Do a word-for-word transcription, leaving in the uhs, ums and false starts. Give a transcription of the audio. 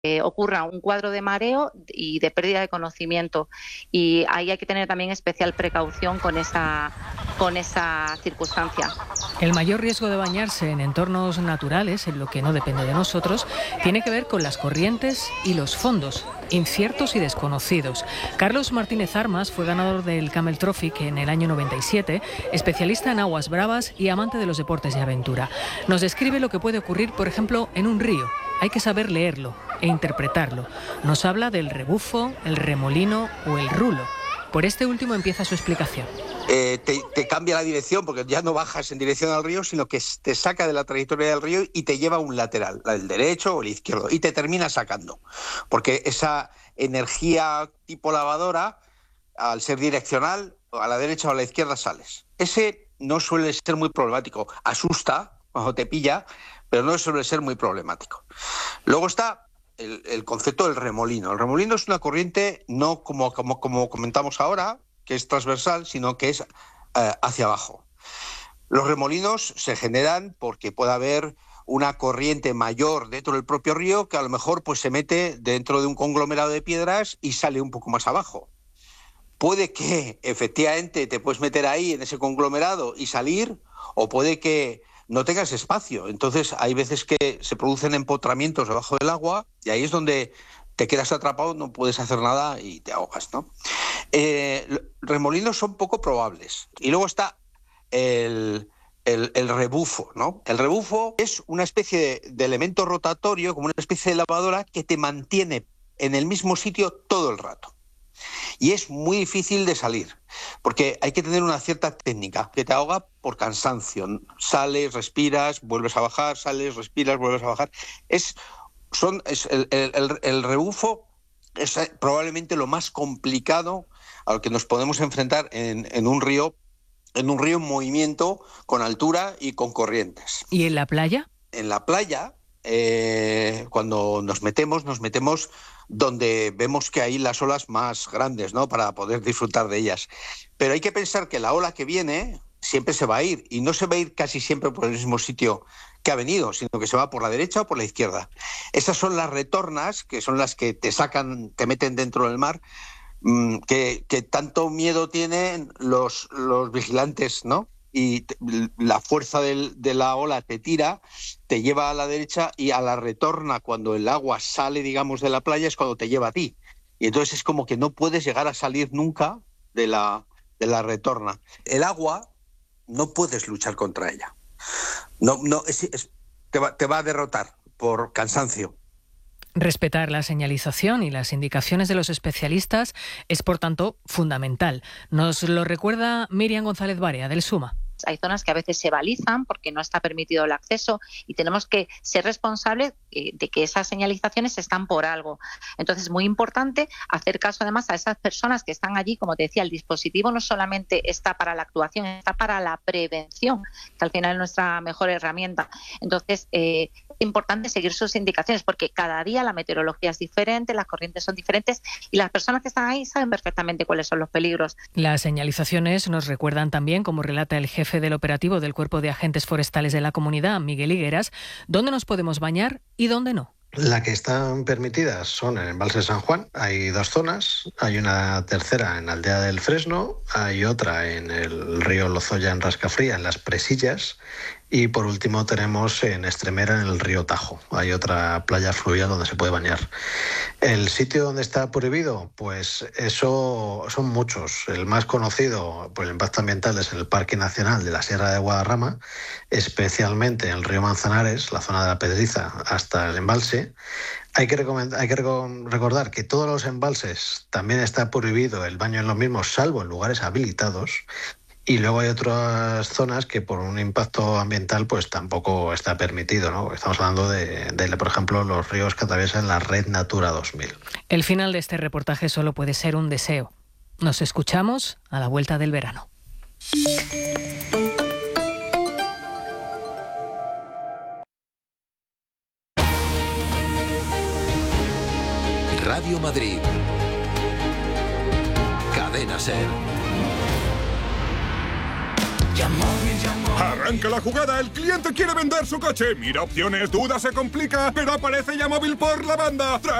eh, ocurra un cuadro de mareo y de pérdida de conocimiento. Y ahí hay que tener también especial precaución con esa, con esa circunstancia. El mayor riesgo de bañarse en entornos naturales, en lo que no depende de nosotros, tiene que ver con las corrientes y los fondos, inciertos y desconocidos. Carlos Martínez Armas fue ganador del Camel Trophy en el año noventa y siete, especialista en aguas bravas y amante de los deportes de aventura. Nos describe lo que puede ocurrir, por ejemplo, en un río. Hay que saber leerlo e interpretarlo. Nos habla del rebufo, el remolino o el rulo. Por este último empieza su explicación. Eh, te, te cambia la dirección porque ya no bajas en dirección al río, sino que te saca de la trayectoria del río y te lleva a un lateral, el derecho o el izquierdo, y te termina sacando. Porque esa energía tipo lavadora, al ser direccional, a la derecha o a la izquierda sales. Ese no suele ser muy problemático. Asusta cuando te pilla, pero no suele ser muy problemático. Luego está el, el concepto del remolino. El remolino es una corriente no como, como, como comentamos ahora, que es transversal, sino que es eh, hacia abajo. Los remolinos se generan porque puede haber una corriente mayor dentro del propio río que a lo mejor pues, se mete dentro de un conglomerado de piedras y sale un poco más abajo. Puede que efectivamente te puedes meter ahí en ese conglomerado y salir, o puede que no tengas espacio. Entonces hay veces que se producen empotramientos debajo del agua y ahí es donde te quedas atrapado, no puedes hacer nada y te ahogas, ¿no? Eh, remolinos son poco probables. Y luego está el, el, el rebufo, ¿no? El rebufo es una especie de, de elemento rotatorio, como una especie de lavadora que te mantiene en el mismo sitio todo el rato. Y es muy difícil de salir, porque hay que tener una cierta técnica que te ahoga por cansancio. Sales, respiras, vuelves a bajar, sales, respiras, vuelves a bajar. Es, son, es el, el, el rebufo es probablemente lo más complicado a lo que nos podemos enfrentar en, en un río, en un río en movimiento, con altura y con corrientes. ¿Y en la playa? En la playa, eh, cuando nos metemos, nos metemos donde vemos que hay las olas más grandes, ¿no? Para poder disfrutar de ellas. Pero hay que pensar que la ola que viene siempre se va a ir, y no se va a ir casi siempre por el mismo sitio que ha venido, sino que se va por la derecha o por la izquierda. Esas son las retornas, que son las que te sacan, te meten dentro del mar, mmm, que, que tanto miedo tienen los, los vigilantes, ¿no? Y te, la fuerza del, de la ola te tira, te lleva a la derecha, y a la retorna, cuando el agua sale, digamos, de la playa, es cuando te lleva a ti. Y entonces es como que no puedes llegar a salir nunca de la, de la retorna. El agua no puedes luchar contra ella. No, no, es, es, te, va, te va a derrotar por cansancio. Respetar la señalización y las indicaciones de los especialistas es, por tanto, fundamental. Nos lo recuerda Miriam González Barea, del SUMA. Hay zonas que a veces se balizan porque no está permitido el acceso, y tenemos que ser responsables de que esas señalizaciones están por algo. Entonces es muy importante hacer caso además a esas personas que están allí. Como te decía, el dispositivo no solamente está para la actuación, está para la prevención, que al final es nuestra mejor herramienta. Entonces eh, es importante seguir sus indicaciones, porque cada día la meteorología es diferente, las corrientes son diferentes, y las personas que están ahí saben perfectamente cuáles son los peligros. Las señalizaciones nos recuerdan también, como relata el jefe del operativo del Cuerpo de Agentes Forestales de la Comunidad, Miguel Higueras, dónde nos podemos bañar y dónde no. La que están permitidas son en el embalse de San Juan. Hay dos zonas. Hay una tercera en Aldea del Fresno, hay otra en el río Lozoya, en Rascafría, en Las Presillas, y por último tenemos en Estremera, en el río Tajo. Hay otra playa fluvial donde se puede bañar. ¿El sitio donde está prohibido? Pues eso son muchos. El más conocido por el impacto ambiental es el Parque Nacional de la Sierra de Guadarrama, especialmente en el río Manzanares, la zona de la Pedriza, hasta el embalse. Hay que, hay que recordar que todos los embalses también está prohibido el baño en los mismos, salvo en lugares habilitados. Y luego hay otras zonas que por un impacto ambiental pues tampoco está permitido, ¿no? Estamos hablando de, de, por ejemplo, los ríos que atraviesan la Red Natura dos mil. El final de este reportaje solo puede ser un deseo. Nos escuchamos a la vuelta del verano. Radio Madrid. Cadena SER. Arranca la jugada, el cliente quiere vender su coche. Mira opciones, duda, se complica, pero aparece Yamóvil por la banda.